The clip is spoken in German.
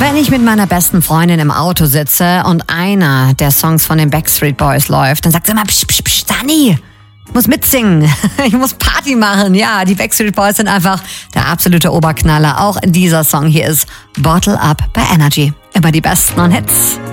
Wenn ich mit meiner besten Freundin im Auto sitze und einer der Songs von den Backstreet Boys läuft, dann sagt sie immer, psch, psch, psch, Dani, ich muss mitsingen, ich muss Party machen. Ja, die Backstreet Boys sind einfach der absolute Oberknaller. Auch dieser Song hier ist Bottle Up bei Energy. Immer die besten Hits.